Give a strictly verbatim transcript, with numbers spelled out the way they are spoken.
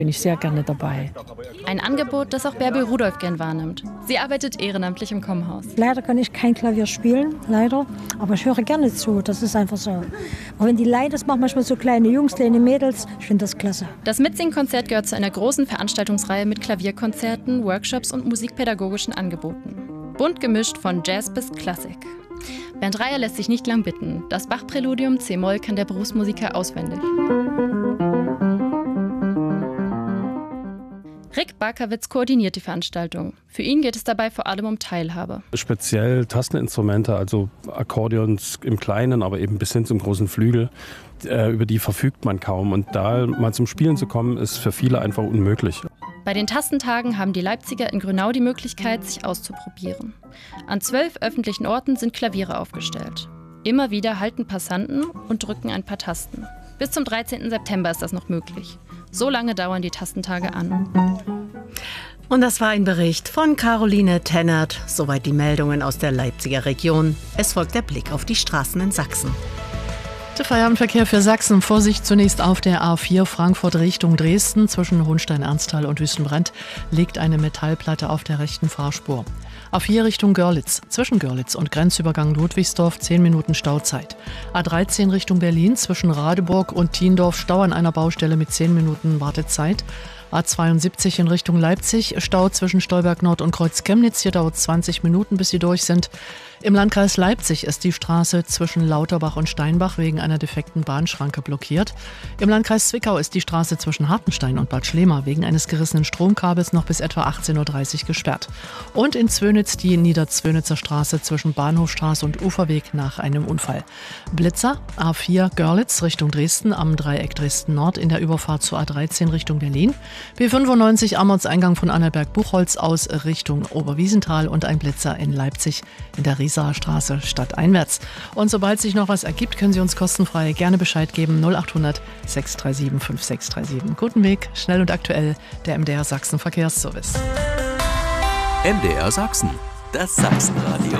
Bin ich sehr gerne dabei. Ein Angebot, das auch Bärbel Rudolph gern wahrnimmt. Sie arbeitet ehrenamtlich im Kommhaus. Leider kann ich kein Klavier spielen, leider. Aber ich höre gerne zu, das ist einfach so. Auch wenn die Leute das machen, manchmal so kleine Jungs, kleine Mädels, ich finde das klasse. Das Mitsingen-Konzert gehört zu einer großen Veranstaltungsreihe mit Klavierkonzerten, Workshops und musikpädagogischen Angeboten. Bunt gemischt von Jazz bis Klassik. Bernd Reiher lässt sich nicht lang bitten. Das Bach-Präludium C-Moll kann der Berufsmusiker auswendig. Rick Barkawitz koordiniert die Veranstaltung. Für ihn geht es dabei vor allem um Teilhabe. Speziell Tasteninstrumente, also Akkordeons im Kleinen, aber eben bis hin zum großen Flügel, über die verfügt man kaum. Und da mal zum Spielen zu kommen, ist für viele einfach unmöglich. Bei den Tastentagen haben die Leipziger in Grünau die Möglichkeit, sich auszuprobieren. An zwölf öffentlichen Orten sind Klaviere aufgestellt. Immer wieder halten Passanten und drücken ein paar Tasten. Bis zum dreizehnten September ist das noch möglich. So lange dauern die Tastentage an. Und das war ein Bericht von Caroline Tennert. Soweit die Meldungen aus der Leipziger Region. Es folgt der Blick auf die Straßen in Sachsen. Der Feierabendverkehr für Sachsen. Vorsicht zunächst auf der A vier Frankfurt Richtung Dresden. Zwischen Hohenstein-Ernsthal und Wüstenbrand liegt eine Metallplatte auf der rechten Fahrspur. A vier Richtung Görlitz. Zwischen Görlitz und Grenzübergang Ludwigsdorf zehn Minuten Stauzeit. A dreizehn Richtung Berlin. Zwischen Radeburg und Thiendorf Stau an einer Baustelle mit zehn Minuten Wartezeit. A zweiundsiebzig in Richtung Leipzig. Stau zwischen Stolberg Nord und Kreuz Chemnitz. Hier dauert es zwanzig Minuten, bis Sie durch sind. Im Landkreis Leipzig ist die Straße zwischen Lauterbach und Steinbach wegen einer defekten Bahnschranke blockiert. Im Landkreis Zwickau ist die Straße zwischen Hartenstein und Bad Schlema wegen eines gerissenen Stromkabels noch bis etwa achtzehn Uhr dreißig gesperrt. Und in Zwönitz die Niederzwönitzer Straße zwischen Bahnhofstraße und Uferweg nach einem Unfall. Blitzer, A vier Görlitz Richtung Dresden am Dreieck Dresden Nord in der Überfahrt zur A dreizehn Richtung Berlin. B fünfundneunzig am Ortseingang von Annaberg-Buchholz aus Richtung Oberwiesenthal und ein Blitzer in Leipzig in der Straße stadteinwärts. Und sobald sich noch was ergibt, können Sie uns kostenfrei gerne Bescheid geben. null acht hundert sechs drei sieben fünf sechs drei sieben. Guten Weg, schnell und aktuell, der M D R Sachsen Verkehrsservice. M D R Sachsen, das Sachsenradio.